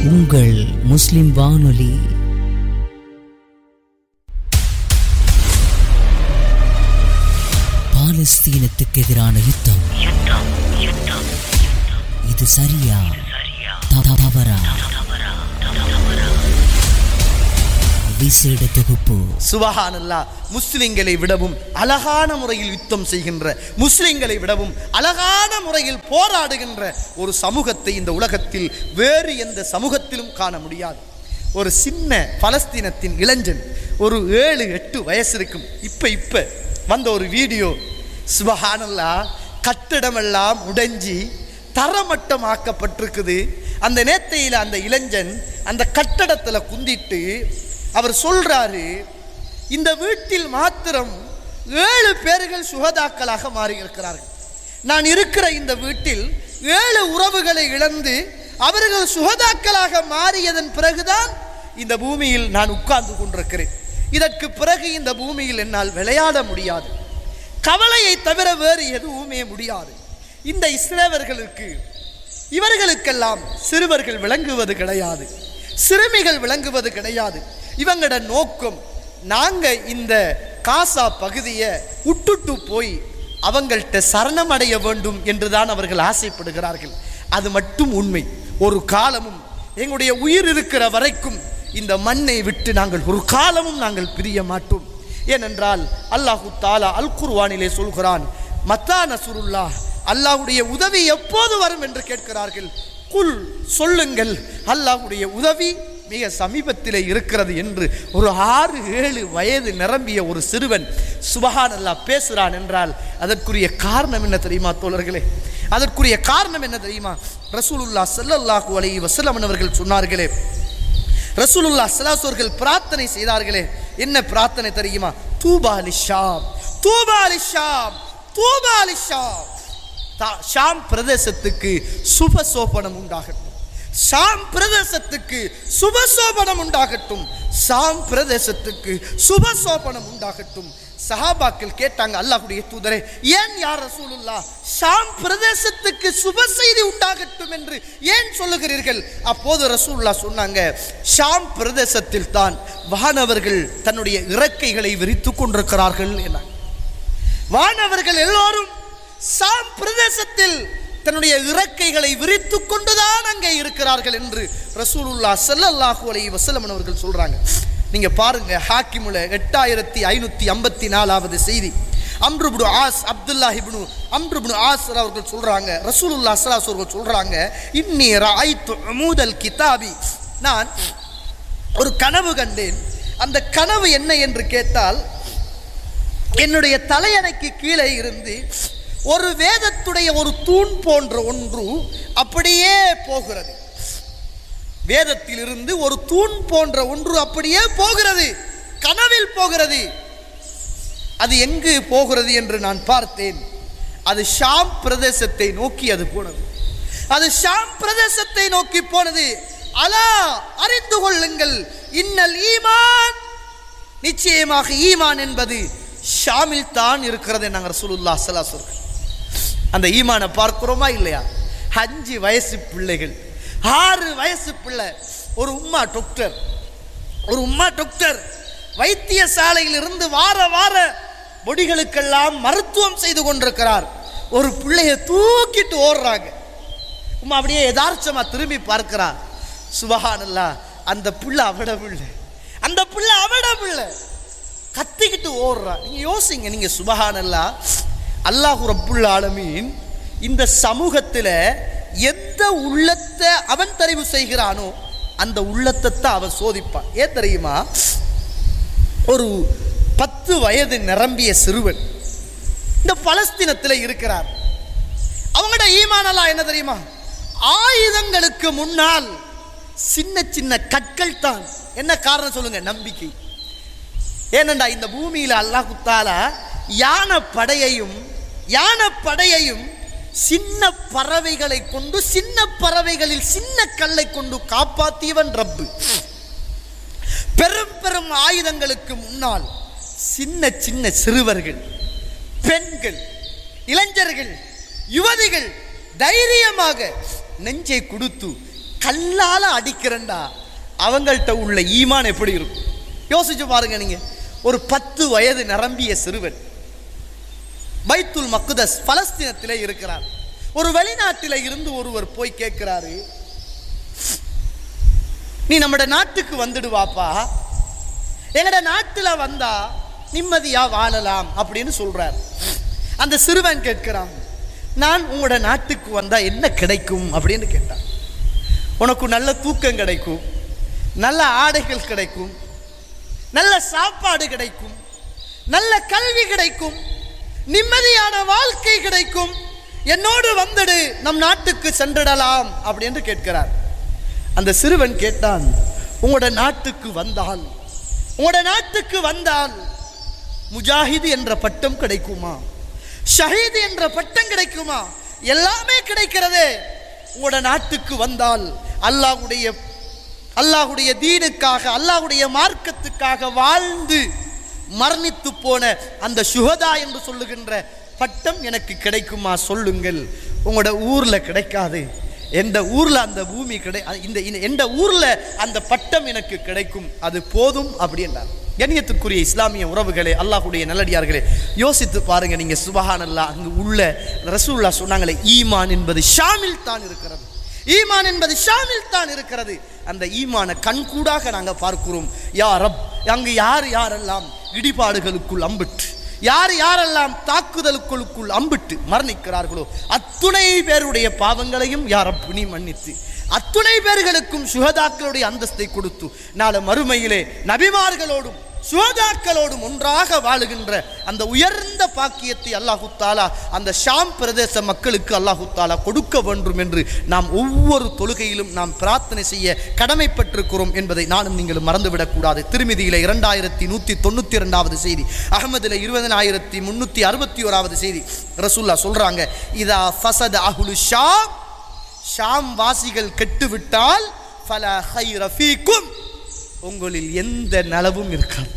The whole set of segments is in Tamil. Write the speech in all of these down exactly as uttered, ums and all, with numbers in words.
உங்கள் முஸ்லிம் வானொலி. பாலஸ்தீனத்துக்கு எதிரான யுத்தம் இது சரியா தவறா? விசேட தொகுப்பு. சுபஹானல்லாஹ். முஸ்லிம்களை விடவும் அழகான முறையில் யுத்தம் செய்கின்ற, முஸ்லிம்களை விடவும் அழகான முறையில் போராடுகின்ற ஒரு சமூகத்தை இந்த உலகத்தில் வேறு எந்த சமூகத்திலும் காண முடியாது. ஒரு சின்ன பலஸ்தீனத்தின் இளைஞன், ஒரு ஏழு எட்டு வயசு இருக்கும், இப்ப இப்ப வந்த ஒரு வீடியோ. சுபஹானல்லாஹ். கட்டிடமெல்லாம் உடைஞ்சி தரமட்டமாக்கப்பட்டிருக்குது. அந்த நேத்தையில் அந்த இளைஞன் அந்த கட்டடத்தில் குந்திட்டு அவர் சொல்றாரு, இந்த வீட்டில் மாத்திரம் ஏழு பேர்கள் சுகதாக்களாக மாறி இருக்கிறார்கள். நான் இருக்கிற இந்த வீட்டில் ஏழு உறவுகளை இழந்து அவர்கள் சுகதாக்களாக மாறியதன் பிறகுதான் இந்த பூமியில் நான் உட்கார்ந்து கொண்டிருக்கிறேன். இதற்கு பிறகு இந்த பூமியில் என்னால் விளையாட முடியாது. கவலையை தவிர வேறு எதுவுமே முடியாது. இந்த இஸ்ரேலர்களுக்கு இவர்களுக்கெல்லாம் சிறுவர்கள் விளங்குவது கிடையாது, சிறுமிகள் விளங்குவது கிடையாது. இவங்களோட நோக்கம், நாங்க இந்த காசா பகுதியை விட்டுட்டு போய் அவங்கள்ட்ட சரணமடைய வேண்டும் என்றுதான் அவர்கள் ஆசைப்படுகிறார்கள். அது மட்டும் உண்மை. ஒரு காலமும் எங்களுடைய உயிர் இருக்கிற வரைக்கும் இந்த மண்ணை விட்டு நாங்கள் ஒரு காலமும் நாங்கள் பிரிய மாட்டோம். ஏனென்றால் அல்லாஹு தாலா அல் குர்ஆனிலே சொல்கிறான், மத்தா நஸ்ருல்லாஹ், அல்லாஹ்வுடைய உதவி எப்போது வரும் என்று கேட்கிறார்கள். குல், சொல்லுங்கள், அல்லாஹ்வுடைய உதவி மிக சமீபத்திலே இருக்கிறது என்று ஒரு ஆறு ஏழு வயது நிரம்பிய ஒரு சிறுவன் சுபஹானல்லாஹ் பேசுகிறான் என்றால் அதற்குரிய காரணம் என்ன தெரியுமா தோழர்களே? அதற்குரிய காரணம் என்ன தெரியுமா? ரசூலுல்லாஹ் ஸல்லல்லாஹு அலைஹி வஸல்லம் அவர்கள் சொன்னார்களே, ரசூலுல்லாஹ் ஸல்லல்லாஹு அவர்கள் பிரார்த்தனை செய்தார்களே, என்ன பிரார்த்தனை தெரியுமா? தூபா லிஷாம், தூபா லிஷாம், தூபா லிஷாம். ஷாம் பிரதேசத்துக்கு சுபசோபனம் உண்டாகட்டும், ஷாம் பிரதேசத்துக்கு சுபசோபனம் உண்டாகட்டும், ஷாம் பிரதேசத்துக்கு சுபசோபனம் உண்டாகட்டும். சஹாபாக்கள் கேட்டாங்க, அல்லாஹ்வுடைய தூதரே, ஏன் யா ரசூலுல்லாஹ் ஷாம் பிரதேசத்துக்கு சுப செய்தி உண்டாகட்டும் என்று ஏன் சொல்லுகிறீர்கள்? அப்போது ரசூலுல்லாஹ் சொன்னாங்க, ஷாம் பிரதேசத்தில் தான் வானவர்கள் தன்னுடைய இறக்கைகளை விரித்து கொண்டிருக்கிறார்கள் என. வானவர்கள் எல்லோரும் ஷாம் பிரதேசத்தில் தன்னுடைய இறக்கைகளை விரித்து கொண்டுதான் அங்கே இருக்கிறார்கள் என்று ரசூலுல்லாஹ் ஸல்லல்லாஹு அலைஹி வஸல்லம் அவர்கள் சொல்றாங்க. நீங்க பாருங்க, ஹாக்கிமுல எட்டாயிரத்தி ஐநூத்தி ஐம்பத்தி நாலாவது செய்தி. அம்ரு இப்னு ஆஸ், அப்துல்லாஹ் இப்னு அம்ரு இப்னு ஆஸ் அவர்கள் சொல்றாங்க, ரசூலுல்லாஹ் ஸல்லல்லாஹு அலைஹி வஸல்லம் சொல்றாங்க, இன்னி ரஅய்து உமூதல் கிதாபி, நான் ஒரு கனவு கண்டேன். அந்த கனவு என்ன என்று கேட்டால், என்னுடைய தலையணைக்கு கீழே இருந்து ஒரு வேதத்துடைய ஒரு தூண் போன்ற ஒன்று அப்படியே போகிறது. வேதத்தில் இருந்து ஒரு தூண் போன்ற ஒன்று அப்படியே போகிறது, கனவில் போகிறது. அது எங்கு போகிறது என்று நான் பார்த்தேன். அது ஷாம் பிரதேசத்தை நோக்கி அது போனது. அது ஷாம் பிரதேசத்தை நோக்கி போனது. அலா, அறிந்து கொள்ளுங்கள், இன்னல் ஈமான், நிச்சயமாக ஈமான் என்பது ஷாமில் தான் இருக்கிறது நாங்கள் ரசூலுல்லாஹ் ஸல்லல்லாஹு அலைஹி வஸல்லம். அந்த ஈமானை பார்க்கிறோமா இல்லையா? அஞ்சு வயசு பிள்ளைகள், ஆறு வயசு பிள்ளை, ஒரு உம்மா டாக்டர், ஒரு உம்மா டாக்டர் வைத்தியசாலையில் இருந்து வார வார பொடிகளுக்கெல்லாம் மருத்துவம் செய்து கொண்டிருக்கிறார். ஒரு பிள்ளையை தூக்கிட்டு ஓடுறாங்க. உம்மா அப்படியே யதார்த்தமா திரும்பி பார்க்கிறார். சுபஹானல்லாஹ், அந்த பிள்ளை அவட பிள்ளை, அந்த பிள்ளை அவட பிள்ளை கத்திக்கிட்டு ஓடுறா. நீங்க யோசிங்க, நீங்க சுபஹானல்லாஹ், அல்லாஹு ரப்புல் ஆலமீன் இந்த சமூகத்தில் எந்த உள்ளத்தை அவன் தெரிவு செய்கிறானோ அந்த உள்ளத்தை தான் அவன் சோதிப்பான். ஏன் தெரியுமா? ஒரு பத்து வயது நிரம்பிய சிறுவன் இந்த பலஸ்தீனத்தில் இருக்கிறார். அவங்களோட ஈமானெல்லாம் என்ன தெரியுமா? ஆயுதங்களுக்கு முன்னால் சின்ன சின்ன கற்கள் தான். என்ன காரணம் சொல்லுங்க? நம்பிக்கை. ஏனண்டா இந்த பூமியில் அல்லாஹ் தஆலா யானை படையையும் யானை படையையும் சின்ன பறவைகளை கொண்டு, சின்ன பறவைகளில் சின்ன கல்லை கொண்டு காப்பாற்றியவன் ரப்பு. பெரும் பெரும் ஆயுதங்களுக்கு முன்னால் சின்ன சின்ன சிறுவர்கள், பெண்கள், இளைஞர்கள், யுவதிகள் தைரியமாக நெஞ்சை கொடுத்து கல்லால அடிக்கிறண்டா அவங்கள்ட்ட உள்ள ஈமான் எப்படி இருக்கும் யோசிச்சு பாருங்க. நீங்க ஒரு பத்து வயது நிரம்பிய சிறுவன் பைத்துல் மக்தஸ் பலஸ்தீனத்திலே இருக்கிறார். ஒரு வெளிநாட்டில இருந்து ஒருவர் போய் கேட்கிறாரு, நீ நம்மட நாட்டுக்கு வந்துடுவாப்பா, எங்கட நாட்டுல வந்தா நிம்மதியா வாழலாம் அப்படின்னு சொல்றார். அந்த சிறுவன் கேட்கிறான், நான் உங்களோட நாட்டுக்கு வந்தா என்ன கிடைக்கும் அப்படின்னு கேட்டான். உனக்கு நல்ல தூக்கம் கிடைக்கும், நல்ல ஆடைகள் கிடைக்கும், நல்ல சாப்பாடு கிடைக்கும், நல்ல கல்வி கிடைக்கும், நிம்மதியான வாழ்க்கை கிடைக்கும், என்னோடு வந்துடு, நம் நாட்டுக்கு சென்றிடலாம் அப்படின்னு கேட்கிறார். அந்த சிறுவன் கேட்டான், உங்களோட நாட்டுக்கு வந்தால் உங்களோட நாட்டுக்கு வந்தால் முஜாஹிது என்ற பட்டம் கிடைக்குமா, ஷஹீது என்ற பட்டம் கிடைக்குமா? எல்லாமே கிடைக்கிறதே. உங்களோட நாட்டுக்கு வந்தால் அல்லாஹ்வுடைய அல்லாஹ்வுடைய தீனுக்காக அல்லாஹ்வுடைய மார்க்கத்துக்காக வாழ்ந்து மரணித்து போன அந்த சுஹதா என்று சொல்லுகின்ற பட்டம் எனக்கு கிடைக்குமா சொல்லுங்கள். உங்களோட ஊர்ல கிடைக்காது, எந்த ஊர்ல அந்த பூமி கிடை இந்த எந்த ஊர்ல அந்த பட்டம் எனக்கு கிடைக்கும், அது போதும் அப்படி என்றார். கண்ணியத்திற்குரிய இஸ்லாமிய உறவுகளே, அல்லாஹ்வுடைய நல்லடியார்களே, யோசித்து பாருங்க. நீங்க சுபஹானல்லாஹ், அங்கு உள்ள ரசூலுல்லாஹ் சொன்னாங்களே, ஈமான் என்பது ஷாமில் தான் இருக்கிறது, ஈமான் என்பது ஷாமில் தான் இருக்கிறது. அந்த ஈமான கண்கூடாக நாங்க பார்க்கிறோம். யா ரப், அங்கு யார் யாரெல்லாம் இடிபாடுகளுக்குள் அம்பிட்டு, யார் யாரெல்லாம் தாக்குதலுக்குள் அம்பிட்டு மரணிக்கிறார்களோ அத்துணை பேருடைய பாவங்களையும் யா ரப் நீ மன்னித்து அத்துணை பேர்களுக்கும் சுஹதாக்களுடைய அந்தஸ்தை கொடுத்து நாளை மறுமையிலே நபிமார்களோடும் சுஹதாக்களோடும் ஒன்றாக வாழுகின்ற அந்த உயர்ந்த பாக்கியத்தை அல்லாஹு தாலா அந்த ஷாம் பிரதேச மக்களுக்கு அல்லாஹு தாலா கொடுக்க வேண்டும் என்று நாம் ஒவ்வொரு தொழுகையிலும் நாம் பிரார்த்தனை செய்ய கடமைப்பட்டிருக்கிறோம் என்பதை நானும் நீங்களும் மறந்துவிடக்கூடாது. திருமிதியில இரண்டாயிரத்தி நூத்தி தொண்ணூத்தி இரண்டாவது செய்தி, அகமதுல இருபதனாயிரத்தி முன்னூத்தி அறுபத்தி ஓராவது செய்தி, ரசூல்லா சொல்றாங்க, இதா ஃபஸத அஹ்லு ஷாம், ஷாம் வாசிகள் கெட்டுவிட்டால் ஃபலா கைர ஃபீக்கும், உங்களில் எந்த நலவும் இருக்காது.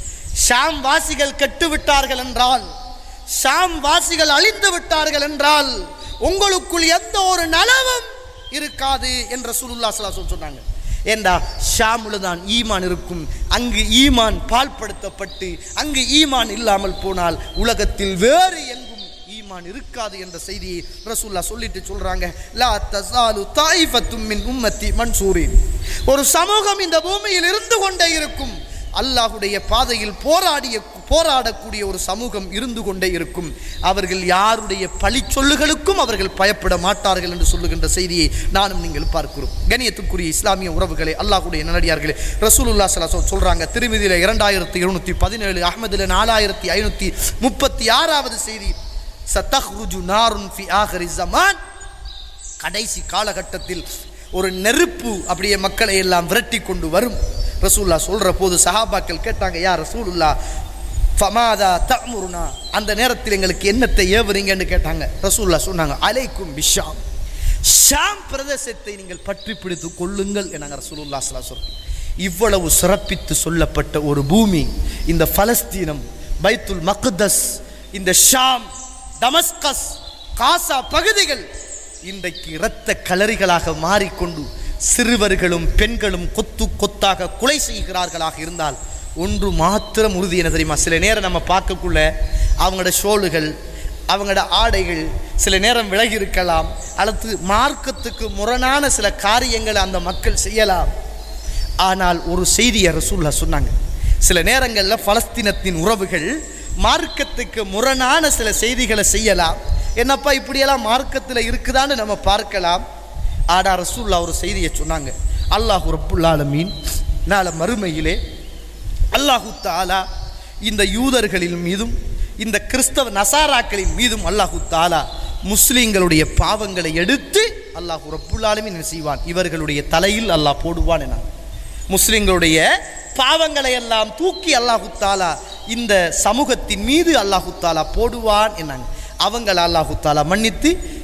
ஷாம் வாசிகள் கெட்டு விட்டார்கள் என்றால், ஷாம் வாசிகள் அழிந்து விட்டார்கள் என்றால் உங்களுக்குள் எந்த ஒரு நலவும் இருக்காது என்று ரசூலுல்லாஹ் ஸல்லல்லாஹு அலைஹி வஸல்லம் சொன்னாங்க. ஏண்டா ஷாமுல தான் ஈமான் இருக்கும். அங்கு ஈமான் பால்படுத்தப்பட்டு அங்கு ஈமான் இல்லாமல் போனால் உலகத்தில் வேறு எங்கும் ஈமான் இருக்காது என்ற செய்தியை ரசூலுல்லாஹ் சொல்லிட்டு சொல்றாங்க. லா தஸாலு தாயிஃபத்தும் மின் உம்மத்தி மன்சூரின், ஒரு சமூகம் இந்த பூமியில் இருந்து கொண்டே இருக்கும், அல்லாஹ்வுடைய பாதையில் போராடிய போராடக்கூடிய ஒரு சமூகம் இருந்து கொண்டே இருக்கும். அவர்கள் யாருடைய பழி சொல்லுகளுக்கும் அவர்கள் பயப்பட மாட்டார்கள் என்று சொல்லுகின்ற செய்தியை நானும் நீங்கள் பார்க்கிறோம். கண்ணியத்துக்குரிய இஸ்லாமிய உறவுகளே, அல்லாஹ்வுடைய நல்லடியார்களே, ரசூலுல்லாஹ் ஸல்லல்லாஹு அலைஹி வஸல்லம் சொல்றாங்க, திருமிதியில இரண்டாயிரத்தி இருநூத்தி பதினேழு, அஹ்மதுல நாலாயிரத்தி ஐநூத்தி முப்பத்தி ஆறாவது செய்தி, சதஹ்ருஜு நாருன் ஃபி ஆகிரி ஸமான், கடைசி காலகட்டத்தில் ஒரு நெருப்பு அப்படியே மக்களை எல்லாம் விரட்டி கொண்டு வரும். ரசூலுல்லாஹ் சொல்ற போது சஹாபாக்கள் கேட்டாங்க, யா ரசூலுல்லாஹ் ஃபமாதா தஅமுருனா, அந்த நேரத்தில் எங்களுக்கு என்னத்தை ஏவுறீங்கன்னு கேட்டாங்க. ரசூலுல்லாஹ் சொன்னாங்க, அலைக்கும் பிஷாம், ஷாம் பிரதேசத்தை நீங்கள் பற்றி பிடித்து கொள்ளுங்கள் என்னாங்க ரசூலுல்லாஹ் ஸல்லல்லாஹு அலைஹி வஸல்லம். இவ்வளவு சிறப்பித்து சொல்லப்பட்ட ஒரு பூமி இந்த பலஸ்தீனம், பைத்துல் மக்தஸ், இந்த ஷாம், டமஸ்கஸ், காசா பகுதிகள் இன்றைக்கு இரத்த கலரிகளாக மாறிக்கொண்டு சிறுவர்களும் பெண்களும் கொத்து கொத்தாக கொலை செய்கிறார்களாக இருந்தால் ஒன்று மாத்திரம் உறுதி என்ன தெரியுமா? சில நேரம் நம்ம பார்க்கக்குள்ள அவங்களோட ஷோல்கள், அவங்களோட ஆடைகள் சில நேரம் விலகி இருக்கலாம், அல்லது மார்க்கத்துக்கு முரணான சில காரியங்களை அந்த மக்கள் செய்யலாம். ஆனால் ஒரு செய்தியை ரசூலுல்லாஹ் சொன்னாங்க, சில நேரங்களில் பலஸ்தீனத்தின் உறவுகள் மார்க்கத்துக்கு முரணான சில செய்திகளை செய்யலாம். என்னப்பா இப்படியெல்லாம் மார்க்கத்தில் இருக்குதான்னு நம்ம பார்க்கலாம். ஆனால் ரசூலுல்லாஹ் ஒரு செய்தியை சொன்னாங்க, அல்லாஹ் ரப்புல் ஆலமீன் நாளை மறுமையிலே அல்லாஹு தாலா இந்த யூதர்களின் மீதும் இந்த கிறிஸ்தவ நசாராக்களின் மீதும் அல்லாஹு தாலா முஸ்லீம்களுடைய பாவங்களை எடுத்து அல்லாஹ் ரப்புல் ஆலமீன் என்ன செய்வான், இவர்களுடைய தலையில் அல்லாஹ் போடுவான் என. முஸ்லீம்களுடைய பாவங்களை எல்லாம் தூக்கி அல்லாஹு தாலா இந்த சமூகத்தின் மீது அல்லாஹு தாலா போடுவான் என்னாங்க. அவங்களை அல்லாஹு தாலா மன்னித்து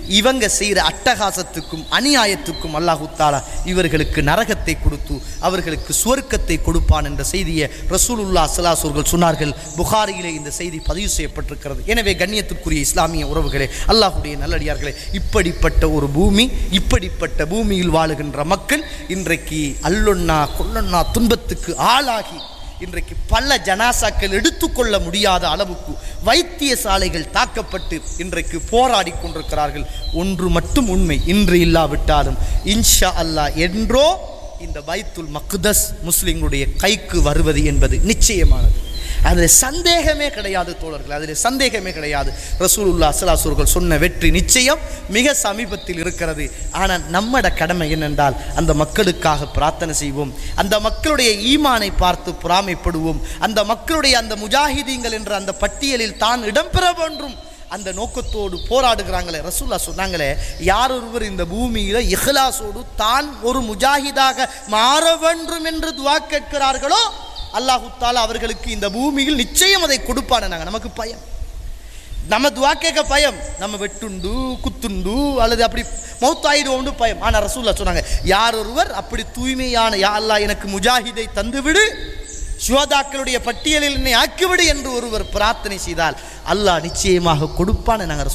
இவங்க செய்கிற அட்டகாசத்துக்கும் அநியாயத்துக்கும் அல்லாஹு தஆலா இவர்களுக்கு நரகத்தை கொடுத்து அவர்களுக்கு சுவர்க்கத்தை கொடுப்பான் என்ற செய்தியை ரசூலுல்லாஹ் ஸல்லல்லாஹு அலைஹி வஸல்லம் சொன்னார்கள். புகாரியிலே இந்த செய்தி பதிவு செய்யப்பட்டிருக்கிறது. எனவே கண்ணியத்துக்குரிய இஸ்லாமிய உறவுகளே, அல்லாஹ்வுடைய நல்லடியார்களே, இப்படிப்பட்ட ஒரு பூமி, இப்படிப்பட்ட பூமியில் வாழுகின்ற மக்கள் இன்றைக்கு அல்லொன்னா கொல்லொன்னா துன்பத்துக்கு ஆளாகி இன்றைக்கு பல ஜனாசாக்கள் எடுத்துக்கொள்ள முடியாத அளவுக்கு வைத்தியசாலைகள் தாக்கப்பட்டு இன்றைக்கு போராடி கொண்டிருக்கிறார்கள். ஒன்று மட்டும் உண்மை, இன்று இல்லாவிட்டாலும் இன்ஷா அல்லாஹ் என்றோ இந்த பைத்துல் மக்தஸ் முஸ்லிம்களுடைய கைக்கு வருவது என்பது நிச்சயமானது. அதில் சந்தேகமே கிடையாது தோழர்கள், அதில் சந்தேகமே கிடையாது. ரசூலுல்லாஹ் ஸல்லல்லாஹு அலைஹி வஸல்லம் சொன்ன வெற்றி நிச்சயம் மிக சமீபத்தில் இருக்கிறது. ஆனால் நம்மட கடமை என்னென்றால் அந்த மக்களுக்காக பிரார்த்தனை செய்வோம், அந்த மக்களுடைய ஈமானை பார்த்து பொறாமைப்படுவோம், அந்த மக்களுடைய அந்த முஜாஹிதீன்கள் என்ற அந்த பட்டியலில் தான் இடம்பெற வேண்டும் அந்த நோக்கத்தோடு போராடுகிறாங்களே. ரசூலுல்லாஹ் சொன்னாங்களே, யார் ஒருவர் இந்த பூமியில இஹ்லாஸோடு தான் ஒரு முஜாஹிதாக மாற வேண்டும் என்று துஆ கேட்கிறார்களோ அல்லாஹு தஆலா அவர்களுக்கு இந்த பூமியில் நிச்சயம் அதை கொடுப்பான. நாங்கள் நமக்கு பயம், நம்ம துஆ கேட்க பயம், நம்ம வெட்டுண்டு குத்துண்டு அல்லது அப்படி மௌத்தாயிடுவோம்னு பயம். ஆனால் ரசூலுல்லாஹ் சொன்னாங்க, யார் ஒருவர் அப்படி தூய்மையான யா அல்லாஹ் எனக்கு முஜாஹிதை தந்துவிடு, சுஹதாக்களுடைய பட்டியலில் என்னை ஆக்கிவிடு என்று ஒருவர் பிரார்த்தனை செய்தால் அல்லாஹ் நிச்சயமாக கொடுப்பான. நாங்கள்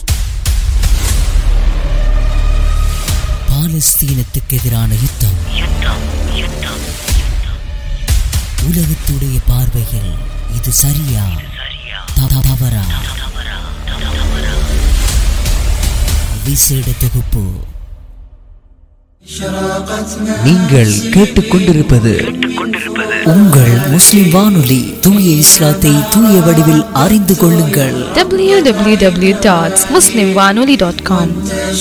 பாலஸ்தீனத்துக்கு எதிரான யுத்தம் உலகத்துடைய பார்வையில் இது சரியா தவறா? விசேட தொகுப்பு. நீங்கள் கேட்டுக்கொண்டிருப்பது உங்கள் முஸ்லிம் வானொலி. தூய இஸ்லாத்தை தூய வடிவில் அறிந்து கொள்ளுங்கள். டபிள்யூ டபிள்யூ டபிள்யூ டாட் முஸ்லிம் வானொலி டாட் காம்.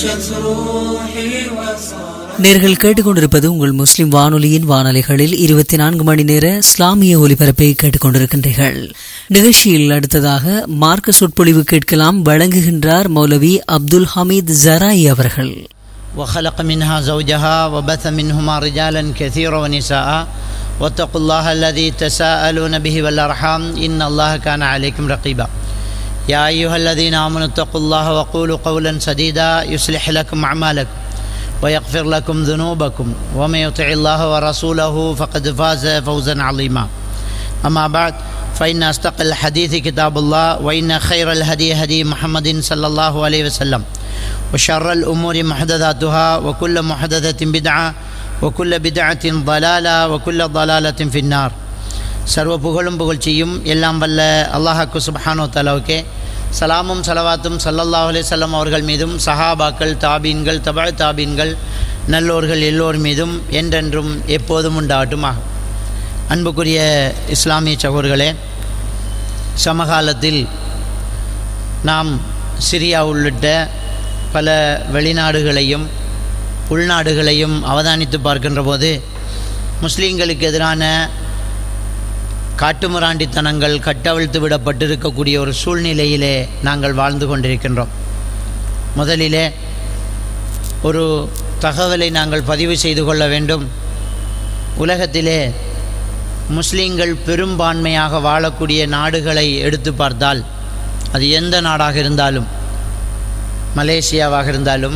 நேர்கள் கேட்டுக்கொண்டிருப்பது உங்கள் முஸ்லிம் வானொலியின் வானொலிகளில் இருபத்தி நான்கு மணி நேர இஸ்லாமிய ஒலிபரப்பை கேட்டுக்கொண்டிருக்கின்றீர்கள். நிகழ்ச்சியில் அடுத்ததாக மார்க்க சொற்பொழிவு கேட்கலாம். வழங்குகின்றார் மௌலவி அப்துல் ஹமீத் ஜராயி அவர்கள். وخلق منها زوجها وبث منهما رجالا كثيرا ونساء واتقوا الله الذي تساءلون به والأرحام إن الله كان عليكم رقيبا يا أيها الذين آمنوا اتقوا الله وقولوا قولا سديدا يصلح لكم أعمالكم ويغفر لكم ذنوبكم ومن يطع الله ورسوله فقد فاز فوزا عظيما أما بعد فإن أصدق الحديث كتاب الله وإن خير الهدي هدي محمد صلى الله عليه وسلم وشر الأمور محدثاتها وكل محدثة بدعة وكل بدعة ضلالة وكل ضلالة في النار. சர்வ புகழும் புகழ்ச்சியும் எல்லாம் வல்ல அல்லாஹ்வுக்கு சுப்ஹானஹு வ தஆலாவுக்கே சலாமும் ஸலவாத்தும் ஸல்லல்லாஹு அலைஹி வஸல்லம் அவர்கள் மீதும் சஹாபாக்கள் தாபீன்கள் தபஅ தாபீன்கள் நல்லோர்கள் எல்லோர் மீதும் என்றென்றும் எப்போதும் உண்டாகட்டுமாக. அன்புக்குரிய இஸ்லாமிய சகோதரர்களே, சமகாலத்தில் நாம் சிரியா உள்ளிட்ட பல வெளிநாடுகளையும் உள்நாடுகளையும் அவதானித்து பார்க்கின்ற போது முஸ்லீம்களுக்கு எதிரான காட்டுமிராண்டித்தனங்கள் கட்டவிழ்த்து விடப்பட்டிருக்கக்கூடிய ஒரு சூழ்நிலையிலே நாங்கள் வாழ்ந்து கொண்டிருக்கின்றோம். முதலிலே ஒரு தகவலை நாங்கள் பதிவு செய்து கொள்ள வேண்டும். உலகத்திலே முஸ்லீம்கள் பெரும்பான்மையாக வாழக்கூடிய நாடுகளை எடுத்து பார்த்தால் அது எந்த நாடாக இருந்தாலும், மலேசியாவாக இருந்தாலும்,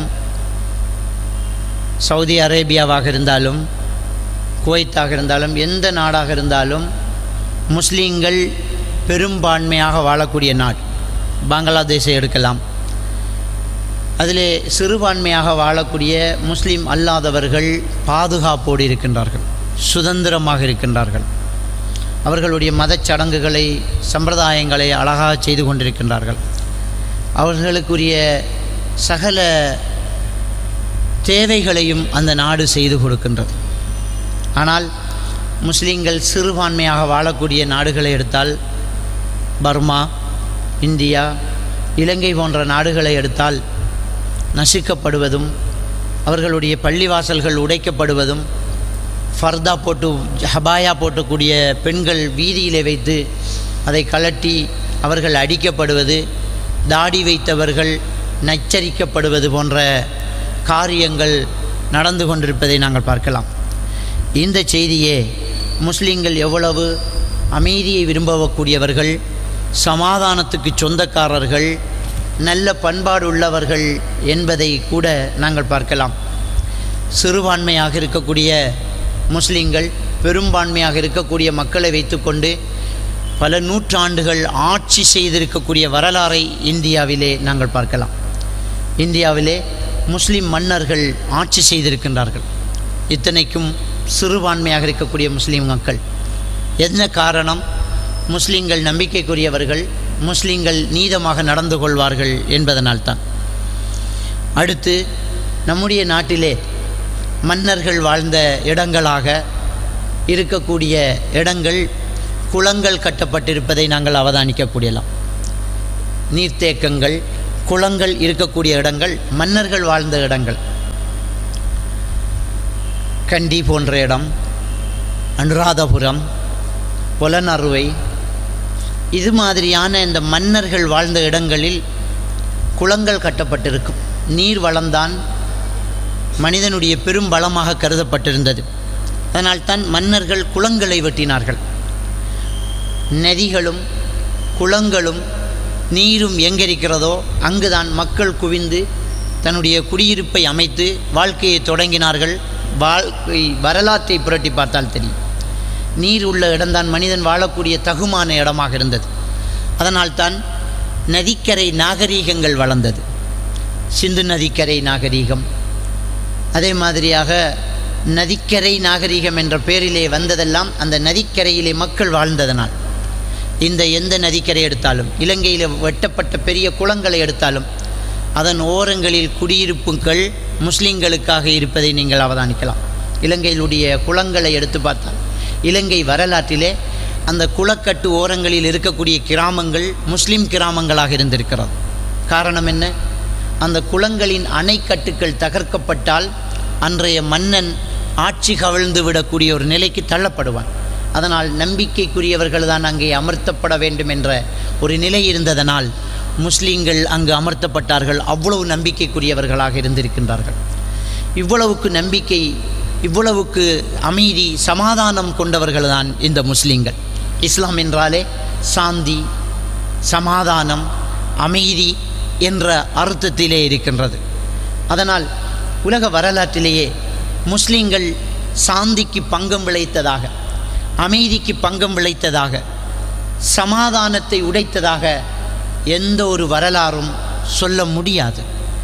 சவுதி அரேபியாவாக இருந்தாலும், குவைத்தாக இருந்தாலும், எந்த நாடாக இருந்தாலும் முஸ்லீம்கள் பெரும்பான்மையாக வாழக்கூடிய நாடு. பங்களாதேஷை எடுக்கலாம். அதிலே சிறுபான்மையாக வாழக்கூடிய முஸ்லீம் அல்லாதவர்கள் பாதுகாப்போடு இருக்கின்றார்கள், சுதந்திரமாக இருக்கின்றார்கள். அவர்களுடைய மதச்சடங்குகளை சம்பிரதாயங்களை அழகாக செய்து கொண்டிருக்கின்றார்கள். அவர்களுக்குரிய சகல தேவைகளையும் அந்த நாடு செய்து கொடுக்கின்றது. ஆனால் முஸ்லீம்கள் சிறுபான்மையாக வாழக்கூடிய நாடுகளை எடுத்தால், பர்மா, இந்தியா, இலங்கை போன்ற நாடுகளை எடுத்தால் நசுக்கப்படுவதும், அவர்களுடைய பள்ளிவாசல்கள் உடைக்கப்படுவதும், ஃபர்தா போட்டு ஹபாயா போட்டக்கூடிய பெண்கள் வீதியிலே வைத்து அதை கலட்டி அவர்கள் அடிக்கப்படுவது, தாடி வைத்தவர்கள் நச்சரிக்கப்படுவது போன்ற காரியங்கள் நடந்து கொண்டிருப்பதை நாங்கள் பார்க்கலாம். இந்த செய்தியே முஸ்லீம்கள் எவ்வளவு அமைதியை விரும்பக்கூடியவர்கள், சமாதானத்துக்கு சொந்தக்காரர்கள், நல்ல பண்பாடு உள்ளவர்கள் என்பதை கூட நாங்கள் பார்க்கலாம். சிறுபான்மையாக இருக்கக்கூடிய முஸ்லீம்கள் பெரும்பான்மையாக இருக்கக்கூடிய மக்களை வைத்துக்கொண்டு பல நூற்றாண்டுகள் ஆட்சி செய்திருக்கக்கூடிய வரலாறை இந்தியாவிலே நாங்கள் பார்க்கலாம். இந்தியாவிலே முஸ்லீம் மன்னர்கள் ஆட்சி செய்திருக்கின்றார்கள். இத்தனைக்கும் சிறுபான்மையாக இருக்கக்கூடிய முஸ்லீம் மக்கள். என்ன காரணம்? முஸ்லீம்கள் நம்பிக்கைக்குரியவர்கள், முஸ்லீம்கள் நீதமாக நடந்து கொள்வார்கள் என்பதனால்தான். அடுத்து நம்முடைய நாட்டிலே மன்னர்கள் வாழ்ந்த இடங்களாக இருக்கக்கூடிய இடங்கள் குளங்கள் கட்டப்பட்டிருப்பதை நாங்கள் அவதானிக்கக்கூடியலாம். நீர்த்தேக்கங்கள், குளங்கள் இருக்கக்கூடிய இடங்கள் மன்னர்கள் வாழ்ந்த இடங்கள். கண்டி போன்ற இடம், அனுராதபுரம், பொலனறுவை, இது மாதிரியான இந்த மன்னர்கள் வாழ்ந்த இடங்களில் குளங்கள் கட்டப்பட்டிருக்கும். நீர் வளம்தான் மனிதனுடைய பெரும் பலமாக கருதப்பட்டிருந்தது. அதனால்தான் மன்னர்கள் குளங்களை வெட்டினார்கள். நதிகளும் குளங்களும் நீரும் எங்கிருக்கிறதோ அங்குதான் மக்கள் குவிந்து தன்னுடைய குடியிருப்பை அமைத்து வாழ்க்கையை தொடங்கினார்கள். வாழ்க்கை வரலாற்றை புரட்டி பார்த்தால் தெரியும். நீர் உள்ள இடம்தான் மனிதன் வாழக்கூடிய தகுமான இடமாக இருந்தது. அதனால்தான் நதிக்கரை நாகரீகங்கள் வளர்ந்தது. சிந்து நதிக்கரை நாகரீகம், அதே மாதிரியாக நதிக்கரை நாகரீகம் என்ற பெயரிலே வந்ததெல்லாம் அந்த நதிக்கரையிலே மக்கள் வாழ்ந்ததனால். இந்த எந்த நதிக்கரை எடுத்தாலும், இலங்கையில் வெட்டப்பட்ட பெரிய குளங்களை எடுத்தாலும் அதன் ஓரங்களில் குடியிருப்புகள் முஸ்லீம்களுக்காக இருப்பதை நீங்கள் அவதானிக்கலாம். இலங்கையிலுடைய குளங்களை எடுத்து பார்த்தால் இலங்கை வரலாற்றிலே அந்த குளக்கட்டு ஓரங்களில் இருக்கக்கூடிய கிராமங்கள் முஸ்லீம் கிராமங்களாக இருந்திருக்கிறது. காரணம் என்ன? அந்த குளங்களின் அணைக்கட்டுக்கள் தகர்க்கப்பட்டால் அன்றைய மன்னன் ஆட்சி கவிழ்ந்து விடக்கூடிய ஒரு நிலைக்கு தள்ளப்படுவான். அதனால் நம்பிக்கைக்குரியவர்கள் தான் அங்கே அமர்த்தப்பட வேண்டும் என்ற ஒரு நிலை இருந்ததனால் முஸ்லீம்கள் அங்கு அமர்த்தப்பட்டார்கள். அவ்வளவு நம்பிக்கைக்குரியவர்களாக இருந்திருக்கின்றார்கள். இவ்வளவுக்கு நம்பிக்கை, இவ்வளவுக்கு அமைதி, சமாதானம் கொண்டவர்கள் தான் இந்த முஸ்லீம்கள். இஸ்லாம் என்றாலே சாந்தி, சமாதானம், அமைதி என்ற அர்த்தத்திலே இருக்கின்றது. அதனால் உலக வரலாற்றிலேயே முஸ்லீம்கள் சாந்திக்கு பங்கம் விளைத்ததாக, அமைதிக்கு பங்கம் விளைத்ததாக, சமாதானத்தை உடைத்ததாக எந்த ஒரு வரலாறும் சொல்ல முடியாது,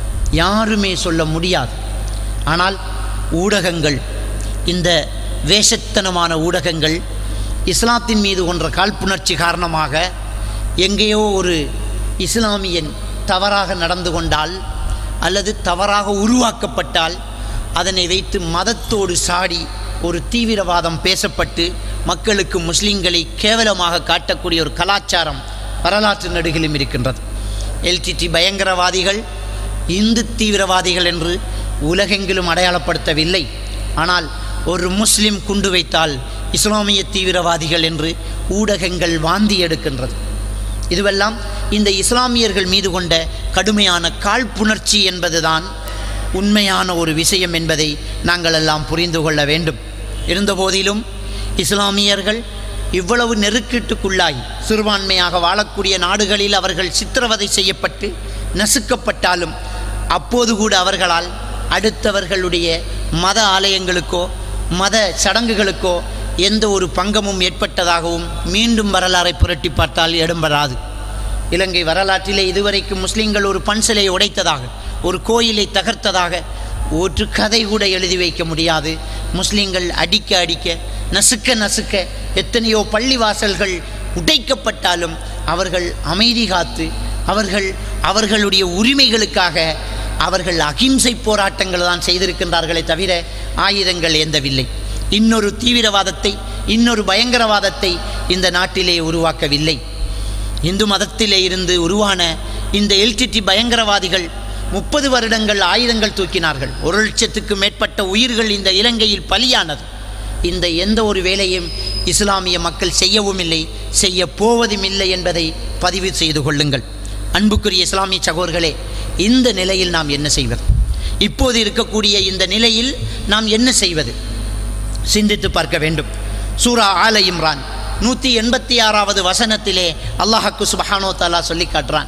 யாருமே சொல்ல முடியாது. ஆனால் ஊடகங்கள், இந்த வேஷத்தனமான ஊடகங்கள் இஸ்லாத்தின் மீது கொன்ற காழ்ப்புணர்ச்சி காரணமாக எங்கேயோ ஒரு இஸ்லாமியன் தவறாக நடந்து கொண்டால் அல்லது தவறாக உருவாக்கப்பட்டால் அதனை வைத்து மதத்தோடு சாடி ஒரு தீவிரவாதம் பேசப்பட்டு மக்களுக்கு முஸ்லீம்களை கேவலமாக காட்டக்கூடிய ஒரு கலாச்சாரம் வரலாற்று நடுகிலும் இருக்கின்றது. எல்டிடி பயங்கரவாதிகள் இந்து தீவிரவாதிகள் என்று உலகெங்கிலும் அடையாளப்படுத்தவில்லை. ஆனால் ஒரு முஸ்லிம் குண்டு வைத்தால் இஸ்லாமிய தீவிரவாதிகள் என்று ஊடகங்கள் வாந்தி எடுக்கின்றது. இதுவெல்லாம் இந்த இஸ்லாமியர்கள் மீது கொண்ட கடுமையான காழ்ப்புணர்ச்சி என்பதுதான் உண்மையான ஒரு விஷயம் என்பதை நாங்கள் எல்லாம் புரிந்து கொள்ள வேண்டும். இருந்தபோதிலும் இஸ்லாமியர்கள் இவ்வளவு நெருக்கீட்டுக்குள்ளாய் சிறுபான்மையாக வாழக்கூடிய நாடுகளில் அவர்கள் சித்திரவதை செய்யப்பட்டு நசுக்கப்பட்டாலும் அப்போது கூட அவர்களால் அடுத்தவர்களுடைய மத ஆலயங்களுக்கோ மத சடங்குகளுக்கோ எந்த ஒரு பங்கமும் ஏற்பட்டதாகவும் மீண்டும் வரலாறை புரட்டி பார்த்தால் இடம்பெறாது. இலங்கை வரலாற்றிலே இதுவரைக்கும் முஸ்லீம்கள் ஒரு பன்சிலை உடைத்ததாக, ஒரு கோயிலை தகர்த்ததாக ஒரு கதை கூட எழுதி வைக்க முடியாது. முஸ்லீம்கள் அடிக்க அடிக்க, நசுக்க நசுக்க எத்தனையோ பள்ளிவாசல்கள் உடைக்கப்பட்டாலும் அவர்கள் அமைதி காத்து, அவர்கள் அவர்களுடைய உரிமைகளுக்காக அவர்கள் அகிம்சை போராட்டங்கள் தான் செய்திருக்கின்றார்களே தவிர ஆயுதங்கள் ஏந்தவில்லை. இன்னொரு தீவிரவாதத்தை, இன்னொரு பயங்கரவாதத்தை இந்த நாட்டிலே உருவாக்கவில்லை. இந்து மதத்திலே இருந்து உருவான இந்த எல்டிடி பயங்கரவாதிகள் முப்பது வருடங்கள் ஆயுதங்கள் தூக்கினார்கள். ஒரு லட்சத்துக்கு மேற்பட்ட உயிர்கள் இந்த இலங்கையில் பலியானது. இந்த எந்த ஒரு வேலையும் இஸ்லாமிய மக்கள் செய்யவும் இல்லை, செய்ய போவதும் இல்லை என்பதை பதிவு செய்து கொள்ளுங்கள். அன்புக்குரிய இஸ்லாமிய சகோதரர்களே, இந்த நிலையில் நாம் என்ன செய்வது? இப்போது இருக்கக்கூடிய இந்த நிலையில் நாம் என்ன செய்வது? சிந்தித்து பார்க்க வேண்டும். சூரா ஆல இம்ரான் நூற்றி எண்பத்தி ஆறாவது வசனத்திலே அல்லாஹ்க்கு சுப்ஹானஹு வ தஆலா சொல்லி காட்டுறான்,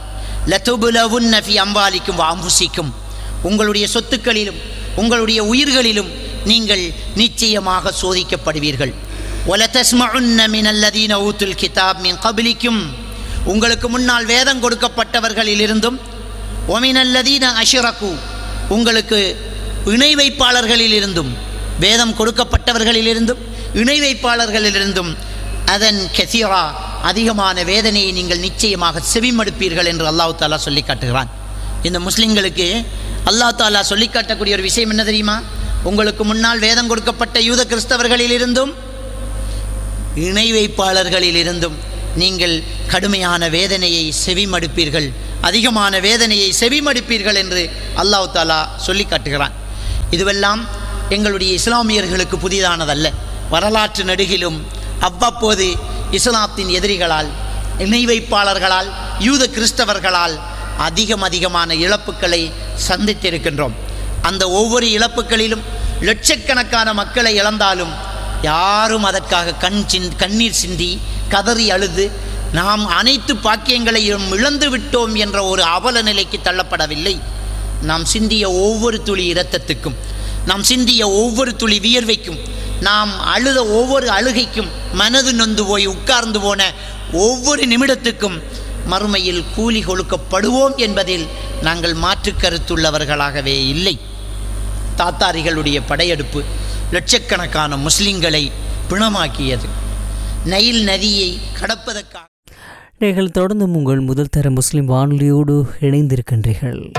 லதுபுலவுன்ன ஃபி அம்வாலிக்கும் வ அன்ஃபுசிக்கும், உங்களுடைய சொத்துக்களிலும் உங்களுடைய உயிர்களிலும் நீங்கள் நிச்சயமாக சோதிக்கப்படுவீர்கள். வலதஸ்மஉன்ன மினல்லதீன ஊத்துல் கிதாப் மின் கப்லிக்கும், உங்களுக்கு முன்னால் வேதம் கொடுக்கப்பட்டவர்களிலிருந்தும், ஒமினல்லதீன அஷ்ரகு, உங்களுக்கு இணை வைப்பாளர்களிலிருந்தும், வேதம் கொடுக்கப்பட்டவர்களிலிருந்தும் இணை வைப்பாளர்களிலிருந்தும் அதன் கசீரா, அதிகமான வேதனையை நீங்கள் நிச்சயமாக செவிமடுப்பீர்கள் என்று அல்லாஹ் தாலா சொல்லி காட்டுகிறான். இந்த முஸ்லிம்களுக்கு அல்லாஹ் தாலா சொல்லி காட்டக்கூடிய ஒரு விஷயம் என்ன தெரியுமா? உங்களுக்கு முன்னால் வேதம் கொடுக்கப்பட்ட யூத கிறிஸ்தவர்களிலிருந்தும் இணை வைப்பாளர்களிலிருந்தும் நீங்கள் கடுமையான வேதனையை செவிமடுப்பீர்கள், அதிகமான வேதனையை செவிமடுப்பீர்கள் என்று அல்லாஹ் தாலா சொல்லி காட்டுகிறான். இதுவெல்லாம் எங்களுடைய இஸ்லாமியர்களுக்கு புதிதானதல்ல. வரலாற்று நடுகிலும் அவ்வப்போது இஸ்லாத்தின் எதிரிகளால், இணை வைப்பாளர்களால், யூத கிறிஸ்தவர்களால் அதிகம் அதிகமான இழப்புக்களை சந்தித்திருக்கின்றோம். அந்த ஒவ்வொரு இழப்புகளிலும் லட்சக்கணக்கான மக்களை இழந்தாலும் யாரும் அதற்காக கண் சிந் கண்ணீர் சிந்தி கதறி அழுது நாம் அனைத்து பாக்கியங்களையும் இழந்து விட்டோம் என்ற ஒரு அவல நிலைக்கு தள்ளப்படவில்லை. நாம் சிந்திய ஒவ்வொரு துளி இரத்தத்துக்கும், நாம் சிந்திய ஒவ்வொரு துளி வியர்வைக்கும், நாம் அழுத ஒவ்வொரு அழுகைக்கும், மனது நொந்து போய் உட்கார்ந்து போன ஒவ்வொரு நிமிடத்துக்கும் மறுமையில் கூலி கொடுக்கப்படுவோம் என்பதில் நாங்கள் மாற்று கருத்துள்ளவர்களாகவே இல்லை. தாத்தாரிகளுடைய படையெடுப்பு லட்சக்கணக்கான முஸ்லிம்களை பிணமாக்கியது. நைல் நதியை கடப்பதற்காக நீங்கள் தொடர்ந்து உங்கள் முதல் தர முஸ்லிம் வானொலியோடு இணைந்திருக்கின்றீர்கள்.